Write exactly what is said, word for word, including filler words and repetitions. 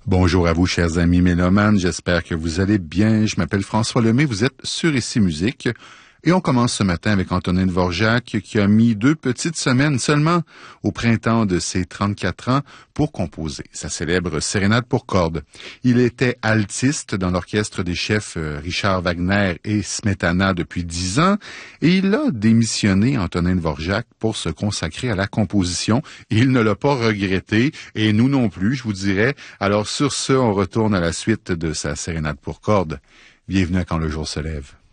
Bonjour à vous, chers amis mélomanes. J'espère que vous allez bien. Je m'appelle François Lemay. Vous êtes sur Ici Musique. Et on commence ce matin avec Antonin Dvorak, qui a mis deux petites semaines seulement au printemps de ses trente-quatre ans pour composer sa célèbre sérénade pour cordes. Il était altiste dans l'orchestre des chefs Richard Wagner et Smetana depuis dix ans et il a démissionné, Antonin Dvorak, pour se consacrer à la composition. Il ne l'a pas regretté et nous non plus, je vous dirais. Alors sur ce, on retourne à la suite de sa sérénade pour cordes. Bienvenue à Quand le jour se lève.